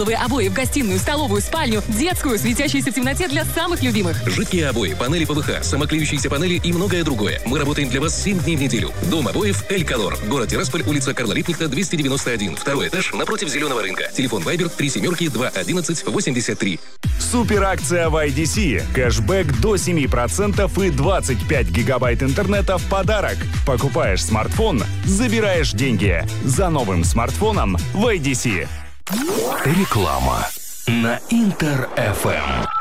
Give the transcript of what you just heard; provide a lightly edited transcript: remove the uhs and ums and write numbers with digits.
Обои в гостиную, столовую, спальню, детскую, светящиеся в темноте для самых любимых. Жидкие обои, панели ПВХ, самоклеющиеся панели и многое другое. Мы работаем для вас 7 дней в неделю. Дом обоев «Эль Колор». Город Тирасполь, улица Карла Липкнехта, 291. Второй этаж, напротив Зеленого рынка. Телефон Вайбер 37-211-83. Суперакция в IDC. Кэшбэк до 7% и 25 гигабайт интернета в подарок. Покупаешь смартфон, забираешь деньги. За новым смартфоном в IDC. Реклама на Интер-ФМ.